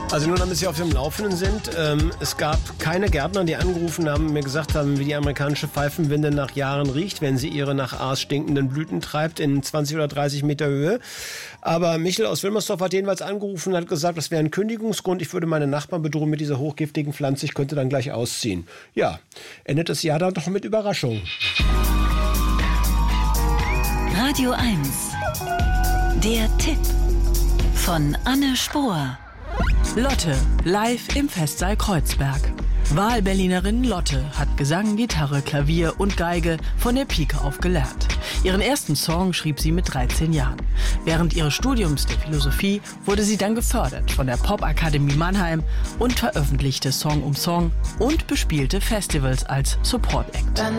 Also nur damit Sie auf dem Laufenden sind, es gab keine Gärtner, die angerufen haben und mir gesagt haben, wie die amerikanische Pfeifenwinde nach Jahren riecht, wenn sie ihre nach Aas stinkenden Blüten treibt in 20 oder 30 Meter Höhe. Aber Michel aus Wilmersdorf hat jedenfalls angerufen und hat gesagt, das wäre ein Kündigungsgrund, ich würde meine Nachbarn bedrohen mit dieser hochgiftigen Pflanze, ich könnte dann gleich ausziehen. Ja, endet das Jahr dann doch mit Überraschungen. Radio 1, der Tipp von Anne Spohr. Lotte, live im Festsaal Kreuzberg. Wahlberlinerin Lotte hat Gesang, Gitarre, Klavier und Geige von der Pike auf gelernt. Ihren ersten Song schrieb sie mit 13 Jahren. Während ihres Studiums der Philosophie wurde sie dann gefördert von der Popakademie Mannheim und veröffentlichte Song um Song und bespielte Festivals als Support-Act.